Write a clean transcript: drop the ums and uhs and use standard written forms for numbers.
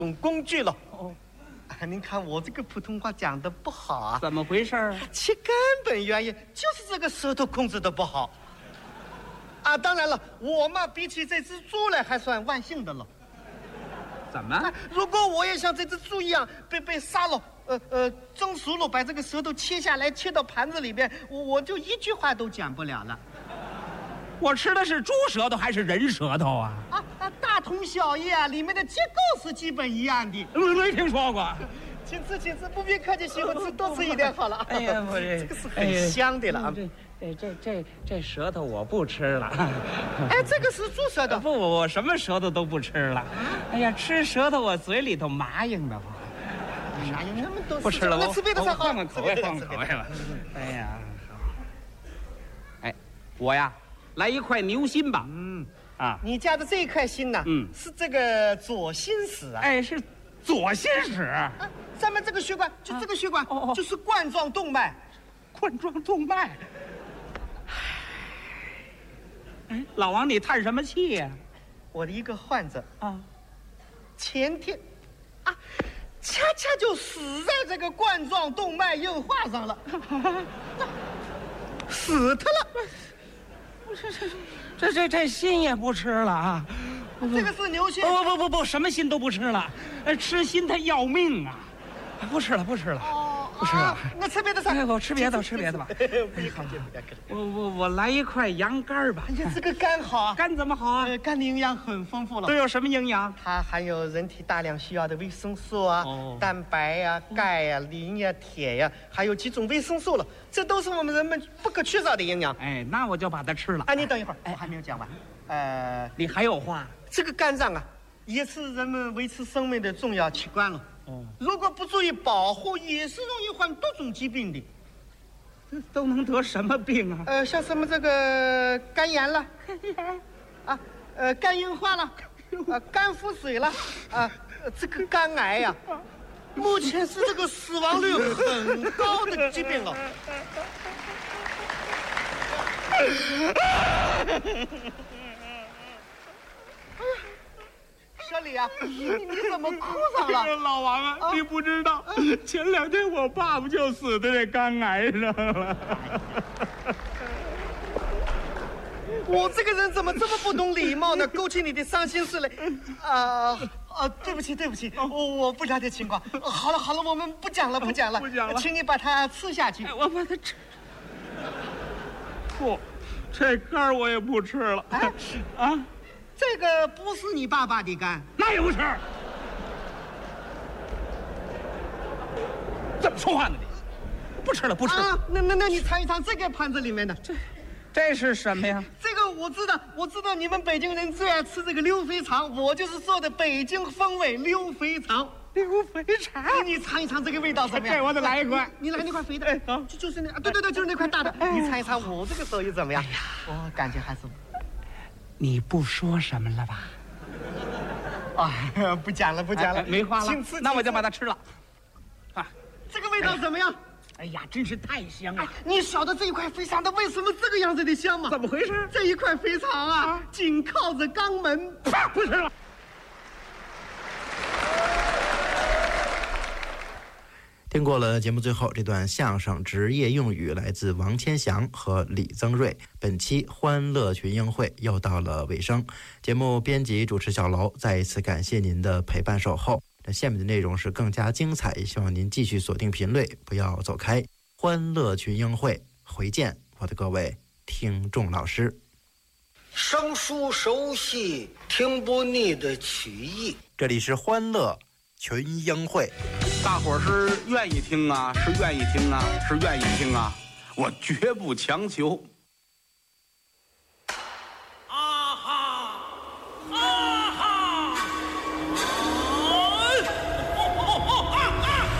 用工具了。您看我这个普通话讲的不好啊？ 怎么回事？ 其根本原因就是这个舌头控制的不好。当然了，我嘛比起这只猪来还算万幸的了。 怎么？ 如果我也像这只猪一样被杀了，蒸熟了，把这个舌头切下来，切到盘子里边，我就一句话都讲不了了。 我吃的是猪舌头还是人舌头啊？ 大同小异啊，里面的结构是基本一样的。 没听说过。 请吃，不必客气，媳妇吃多吃一点好了。 哎呀，我这个是很香的了啊。 这舌头我不吃了。 这个是猪舌头。 不，我什么舌头都不吃了。哎呀，吃舌头我嘴里头麻硬的慌。 哪有那么多？ 不吃了， 那吃别的菜好。 换个口味吧。哎呀，我呀，来一块牛心吧。 你家的这一块心呢？是这个左心室啊。 是左心室。 咱们这个血管，就这个血管，就是冠状动脉。 冠状动脉。老王，你叹什么气呀？ 我的一个患者前天恰恰就死在这个冠状动脉硬化上了，死他了。 这心也不吃了啊！ 这个是牛心。 不，什么心都不吃了。吃心它要命啊！不吃了。不吃了。 那吃别的菜。 我吃别的吧。 不要客气。 我来一块羊肝吧。 这个肝好啊。 肝怎么好啊？ 肝的营养很丰富了。 都有什么营养？ 它含有人体大量需要的维生素啊、蛋白呀、钙呀、磷呀、铁呀，还有几种维生素了。这都是我们人们不可缺少的营养。 那我就把它吃了。 你等一会儿，我还没有讲完。 你还有话？ 这个肝脏啊，也是人们维持生命的重要器官了。如果不注意保护，也是容易患多种疾病的。 都能得什么病啊？ 像什么这个肝炎了，肝硬化了，肝腹水了，这个肝癌呀，目前是这个死亡率很高的疾病了。小李啊，你怎么哭上了？ 老王啊，你不知道，前2天我爸爸就死在这肝癌上了。 我这个人怎么这么不懂礼貌呢？勾起你的伤心事来。对不起，我不了解情况。好了，我们不讲了，请你把它吃下去。 我把它吃。不，这肝我也不吃了。 这个不是你爸爸的肝， 那也不吃。怎么说话呢你？不吃了。 那你尝一尝这个盘子里面的。 这是什么呀？ 这个我知道你们北京人最爱吃这个溜肥肠，我就是做的北京风味溜肥肠。 溜肥肠， 你尝一尝这个味道怎么样？ 这我得来一块。 你来那块肥的。就是那，对，就是那块大的。你尝一尝我这个手艺怎么样？我感觉还是。 你不说什么了吧？ 不讲了， 没话了。那我就把它吃了。 这个味道怎么样？ 哎呀，真是太香了！ 你晓得这一块肥肠它为什么这个样子的香吗？ 怎么回事？ 这一块肥肠紧靠着肛门。 不吃了。 听过了节目最后这段相声职业用语，来自王千祥和李增瑞。本期欢乐群英会又到了尾声，节目编辑主持小楼再一次感谢您的陪伴守候。那下面的内容是更加精彩，希望您继续锁定频率，不要走开。欢乐群英会，回见我的各位听众老师。 生疏熟悉，听不腻的曲艺。 这里是欢乐群英会。 大伙儿是愿意听啊，是愿意听啊，是愿意听啊，我绝不强求。